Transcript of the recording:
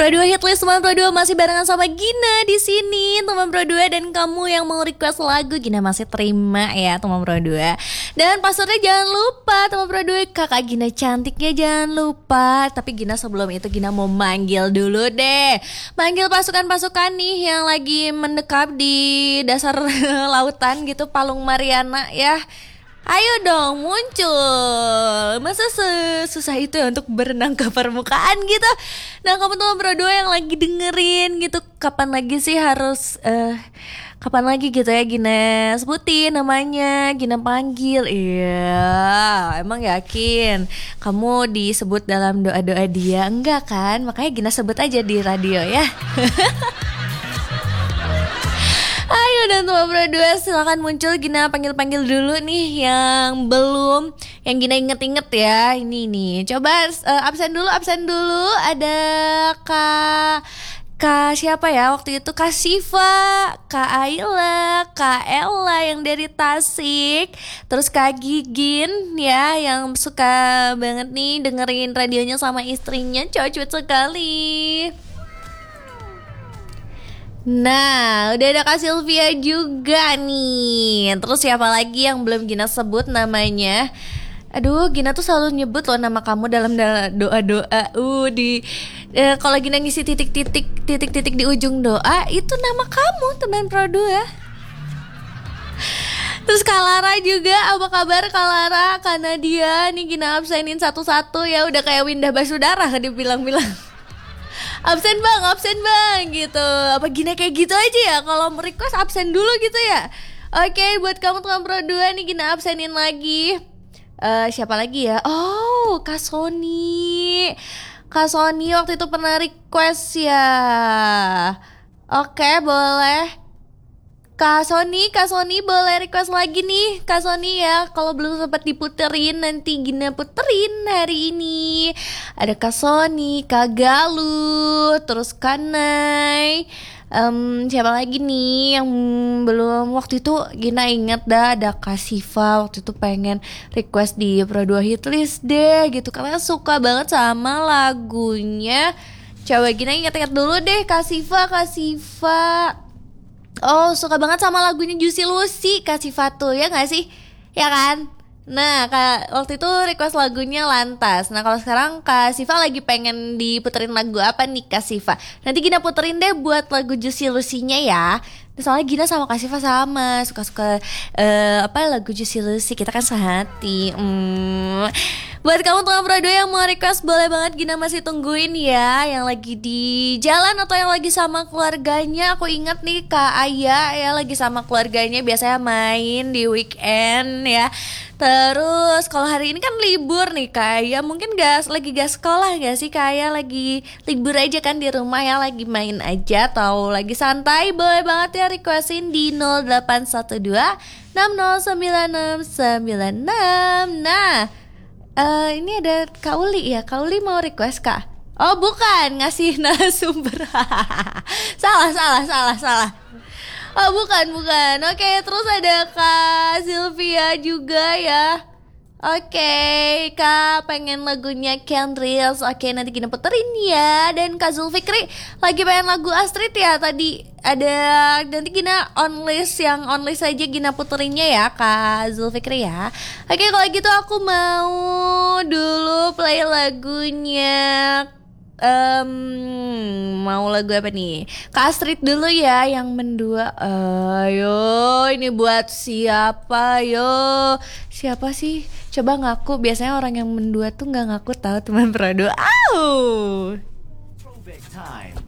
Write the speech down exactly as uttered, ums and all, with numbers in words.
Pro dua Hitlist teman Pro dua masih barengan sama Gina di sini, teman Pro dua, dan kamu yang mau request lagu Gina masih terima ya teman Pro dua. Dan passwordnya jangan lupa teman Pro dua, kakak Gina cantiknya jangan lupa. Tapi Gina sebelum itu Gina mau manggil dulu deh. Manggil pasukan-pasukan nih yang lagi mendekap di dasar lautan gitu, Palung Mariana ya. Ayo dong muncul. Masa susah itu ya untuk berenang ke permukaan gitu. Nah kamu teman Pro dua yang lagi dengerin gitu, kapan lagi sih harus uh, Kapan lagi gitu ya Gina sebutin namanya, Gina panggil. Iya, emang yakin kamu disebut dalam doa-doa dia? Enggak kan? Makanya Gina sebut aja di radio ya. Ayo dan teman Pro dua silakan muncul, Gina panggil-panggil dulu nih yang belum, yang Gina inget-inget ya. Ini nih, coba uh, absen dulu, absen dulu. Ada Kak Kak siapa ya waktu itu? Kak Siva, Kak Ayla, Kak Ella yang dari Tasik, terus Kak Gigin ya yang suka banget nih dengerin radionya sama istrinya, cocok sekali. Nah, udah ada Kak Sylvia juga nih. Terus siapa lagi yang belum Gina sebut namanya? Aduh, Gina tuh selalu nyebut loh nama kamu dalam doa-doa. Uh, di eh, kalau Gina ngisi titik-titik titik-titik di ujung doa, itu nama kamu, teman Pro dua. Terus Kak Lara juga, apa kabar Kak Lara? Karena dia nih Gina absenin satu-satu ya, udah kayak Windah Basudara dibilang-bilang. Absen bang, absen bang gitu. Apa Gina kayak gitu aja ya? Kalau request absen dulu gitu ya. Oke, buat kamu teman Pro dua nih Gina absenin lagi. uh, Siapa lagi ya? Oh, Kak Sony. Kak Sony waktu itu pernah request ya. Oke, boleh. Kak Sony, Kak Sony boleh request lagi nih Kak Sony ya. Kalau belum sempat diputerin, nanti Gina puterin hari ini. Ada Kak Sony, Kak Galuh, terus Kak Nay, um, siapa lagi nih yang belum. Waktu itu Gina inget dah ada Kak Siva, waktu itu pengen request di Pro dua Hitlist deh gitu, karena suka banget sama lagunya. Coba Gina inget-inget dulu deh. Kak Siva, Kak Siva, oh suka banget sama lagunya Juicy Lucy, Kak Siva tuh ya gak sih? Ya kan? Nah Kak, waktu itu request lagunya Lantas. Nah kalau sekarang Kak Siva lagi pengen diputerin lagu apa nih Kak Siva? Nanti Gina puterin deh buat lagu Juicy Lucy-nya ya. Soalnya Gina sama Kak Siva sama suka-suka uh, apa lagu Juicy Lucy, kita kan sehati. hmm. Buat kamu teman Pro dua yang mau request boleh banget, Gina masih tungguin ya. Yang lagi di jalan atau yang lagi sama keluarganya. Aku ingat nih Kak Aya ya lagi sama keluarganya, biasanya main di weekend ya. Terus kalau hari ini kan libur nih Kak Aya, mungkin gak, lagi gak sekolah gak sih Kak Aya? Lagi libur aja kan di rumah ya, lagi main aja atau lagi santai. Boleh banget ya requestin di nol delapan satu dua enam nol sembilan enam sembilan enam. Nah Uh, ini ada Kak Uli ya. Kak Uli mau request Kak? Oh bukan, ngasih narasumber. Salah, salah, salah, salah. Oh bukan, bukan. Oke, terus ada Kak Sylvia juga ya. Oke, Kak pengen lagunya Kendrills. Oke, nanti Gina puterin ya. Dan Kak Zulfikri lagi pengen lagu Astrid ya. Tadi ada, nanti Gina on list, yang on list aja Gina puterinnya ya Kak Zulfikri ya. Oke, kalau gitu aku mau dulu play lagunya. Um, mau lagu apa nih? Kak Astrid dulu ya yang mendua. Ayo, ini buat siapa yo? Siapa sih? Coba ngaku. Biasanya orang yang mendua tuh nggak ngaku tahu teman Pro dua. Au. Throwback time.